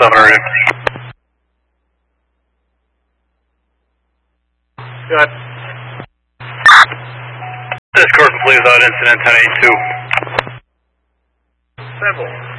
7 reading. Good. Escort complete without incident, 1082. Simple.